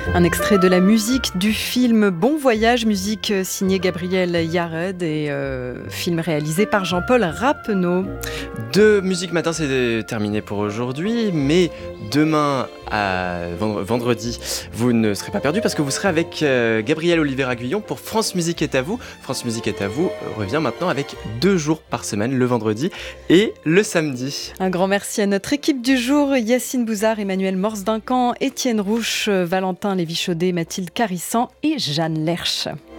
Un extrait de la musique du film Bon Voyage, musique signée Gabriel Yared et film réalisé par Jean-Paul Rappeneau. De Musique Matin, c'est terminé pour aujourd'hui, mais demain, vendredi, vous ne serez pas perdu parce que vous serez avec Gabriel Oliver-Aguillon pour France Musique est à vous. France Musique est à vous revient maintenant avec 2 jours par semaine, le vendredi et le samedi. Un grand merci à notre équipe du jour, Yacine Bouzard, Emmanuel Morse-Duncan, Étienne Rouche, Valentin Lévy-Chaudet, Mathilde Carissan et Jeanne Lerche.